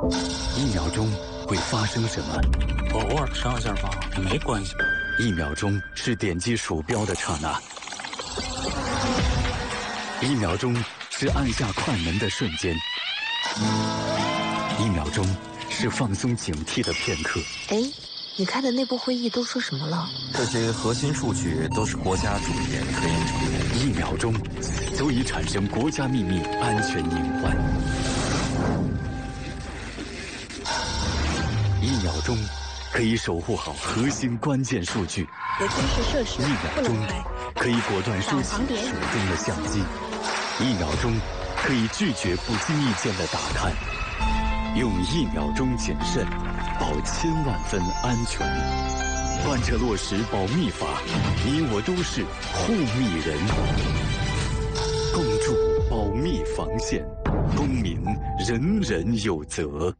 1秒钟会发生什么？ 我偶尔上一下网也没关系。 1秒钟是点击鼠标的刹那，1秒钟是按下快门的瞬间，1秒钟是放松警惕的片刻。 哎，你开的内部会议都说什么了？ 这些核心数据都是国家重点科研成果。 1秒钟足以产生国家秘密安全隐患。1秒钟可以守护好核心关键数据。 核军事设施 1秒钟可以果断收起手中的相机。1秒钟可以拒绝不经意间的打探。用1秒钟谨慎，保千万分安全。贯彻落实保密法，你我都是护密人。共筑保密防线，公民人人有责。